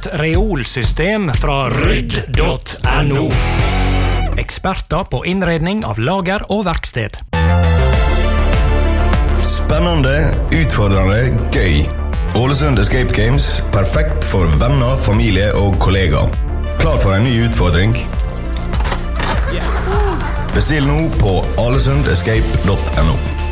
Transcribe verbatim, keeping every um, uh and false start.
smart reolsystem fra rydd punktum no. Eksperter på innredning av lager og verksted. Spennende, utfordrende, gøy. Ålesund Escape Games, perfekt for venner, familie og kollegaer. Klar for en ny utfordring? Yes. Bestill nå på alesund escape punktum no.